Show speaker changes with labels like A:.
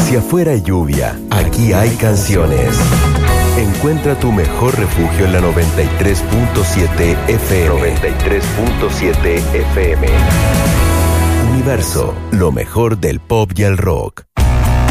A: Si afuera hay lluvia, aquí hay canciones. Encuentra tu mejor refugio en la 93.7 FM. 93.7 FM. Universo, lo mejor del pop y el rock.